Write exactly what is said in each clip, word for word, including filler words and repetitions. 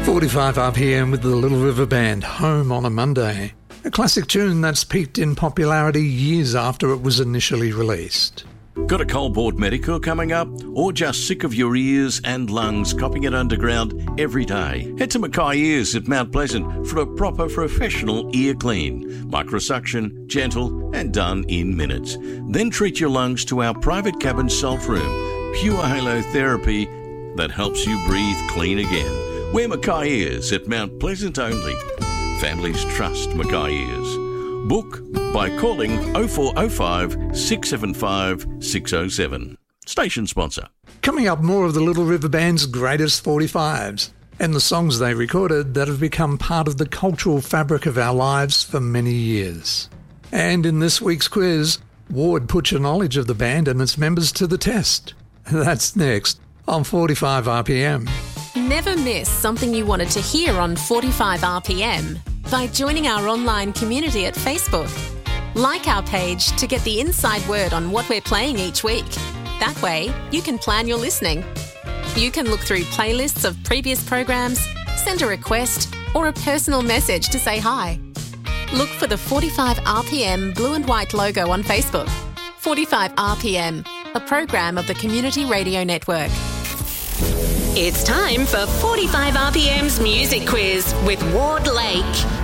forty-five R P M with the Little River Band, Home on a Monday. A classic tune that's peaked in popularity years after it was initially released. Got a Coalport Medical coming up? Or just sick of your ears and lungs copying it underground every day? Head to Mackay Ears at Mount Pleasant for a proper professional ear clean. Microsuction, gentle and done in minutes. Then treat your lungs to our private cabin salt room. Pure Halo therapy that helps you breathe clean again. We're Mackay Ears at Mount Pleasant only. Families trust Mackay Ears. Book by calling oh four oh five, six seven five, six oh seven. Station sponsor. Coming up, more of the Little River Band's greatest forty-fives and the songs they recorded that have become part of the cultural fabric of our lives for many years. And in this week's quiz, Ward put your knowledge of the band and its members to the test. That's next on forty-five R P M. Never miss something you wanted to hear on forty-five R P M by joining our online community at Facebook. Like our page to get the inside word on what we're playing each week. That way, you can plan your listening. You can look through playlists of previous programs, send a request, or a personal message to say hi. Look for the forty-five R P M blue and white logo on Facebook. forty-five R P M, a program of the Community Radio Network. It's time for forty-five R P M's Music Quiz with Ward Lake.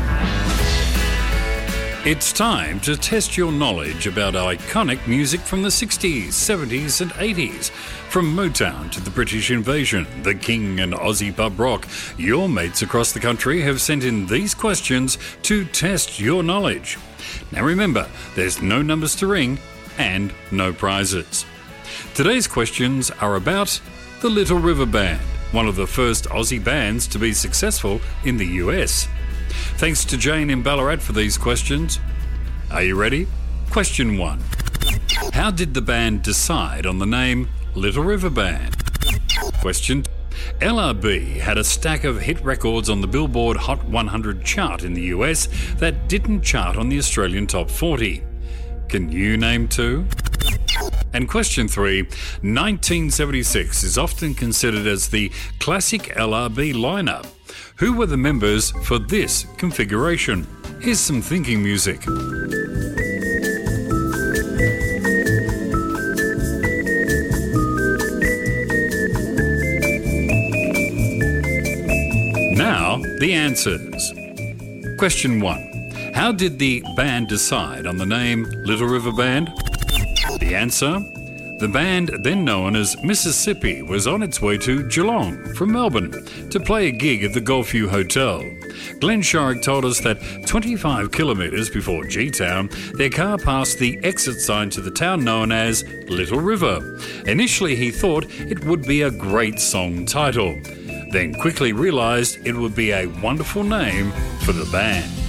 It's time to test your knowledge about iconic music from the sixties, seventies and eighties. From Motown to the British Invasion, the King and Aussie pub rock, your mates across the country have sent in these questions to test your knowledge. Now remember, there's no numbers to ring and no prizes. Today's questions are about the Little River Band, one of the first Aussie bands to be successful in the U S. Thanks to Jane in Ballarat for these questions. Are you ready? Question one. How did the band decide on the name Little River Band? Question two. L R B had a stack of hit records on the Billboard Hot one hundred chart in the U S that didn't chart on the Australian Top forty. Can you name two? And question three, nineteen seventy-six is often considered as the classic L R B lineup. Who were the members for this configuration? Here's some thinking music. Now, the answers. Question one. How did the band decide on the name Little River Band? The answer? The band, then known as Mississippi, was on its way to Geelong from Melbourne to play a gig at the Gulfview Hotel. Glenn Shorrock told us that twenty-five kilometres before G-Town, their car passed the exit sign to the town known as Little River. Initially, he thought it would be a great song title, then quickly realised it would be a wonderful name for the band.